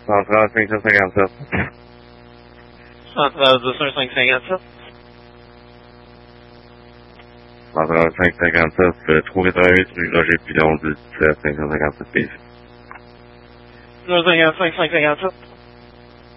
Central 557. Central 21557. Central 557, 388 rue Roger Pilon, 17 557 PC. 255 557.